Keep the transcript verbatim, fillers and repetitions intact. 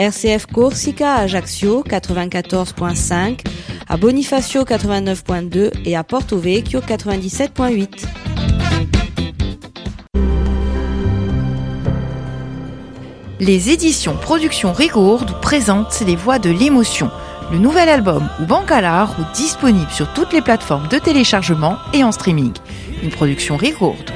R C F Corsica à Ajaccio quatre-vingt-quatorze virgule cinq, à Bonifacio quatre-vingt-neuf virgule deux et à Porto Vecchio quatre-vingt-dix-sept virgule huit. Les éditions Productions Rigourde présentent Les Voix de l'émotion. Le nouvel album ou Bancalar disponible sur toutes les plateformes de téléchargement et en streaming. Une production Rigourde.